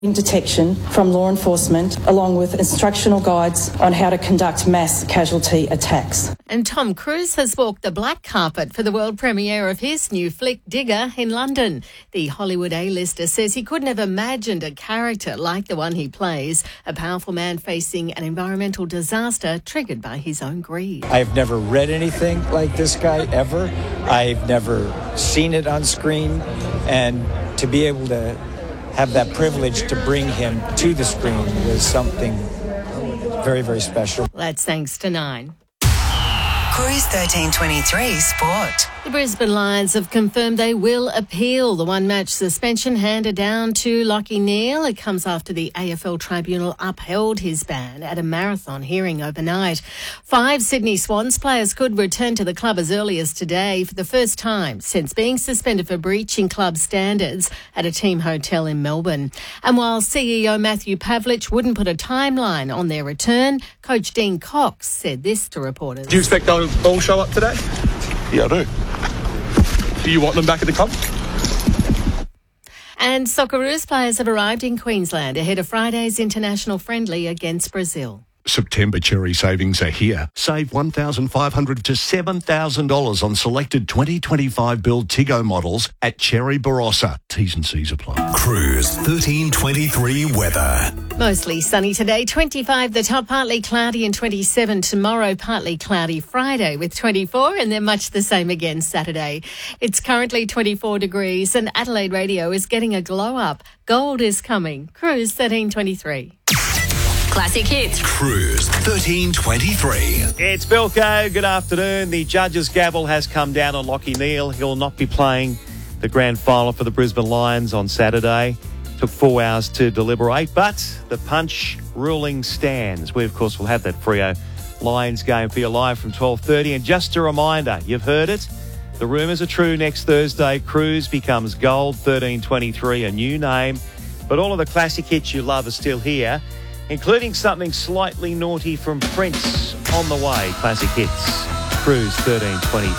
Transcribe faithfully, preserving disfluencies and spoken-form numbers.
detection from law enforcement, along with instructional guides on how to conduct mass casualty attacks. And Tom Cruise has walked the black carpet for the world premiere of his new flick Digger in London. The Hollywood A-lister says he couldn't have imagined a character like the one he plays, a powerful man facing an environmental disaster triggered by his own greed. I've never read anything like this guy ever. I've never seen it on screen, and to be able to have that privilege to bring him to the screen was something very, very special. That's thanks to Nine. Cruise thirteen twenty-three Sport. The Brisbane Lions have confirmed they will appeal the one-match suspension handed down to Lachie Neale. It comes after the A F L Tribunal upheld his ban at a marathon hearing overnight. Five Sydney Swans players could return to the club as early as today for the first time since being suspended for breaching club standards at a team hotel in Melbourne. And while C E O Matthew Pavlich wouldn't put a timeline on their return, Coach Dean Cox said this to reporters. Do you expect they'll all show up today? Yeah, I do. Do you want them back at the club? And Socceroos players have arrived in Queensland ahead of Friday's international friendly against Brazil. September Cherry savings are here. Save one thousand five hundred dollars to seven thousand dollars on selected twenty twenty-five build Tiggo models at Cherry Barossa. T's and C's apply. Cruise thirteen twenty-three weather. Mostly sunny today, twenty-five the top, partly cloudy, and twenty-seven tomorrow, partly cloudy Friday with twenty-four, and then much the same again Saturday. It's currently twenty-four degrees and Adelaide Radio is getting a glow up. Gold is coming. Cruise thirteen twenty-three. Classic hits. Cruise thirteen twenty-three. It's Bilko. Good afternoon. The judge's gavel has come down on Lachie Neale. He'll not be playing the grand final for the Brisbane Lions on Saturday. Took four hours to deliberate, but the punch ruling stands. We, of course, will have that Freo Lions game for you live from twelve thirty. And just a reminder, you've heard it. The rumours are true. Next Thursday, Cruise becomes Gold thirteen twenty-three, a new name. But all of the classic hits you love are still here, including something slightly naughty from Prince on the way. Classic hits. Cruise thirteen twenty-three.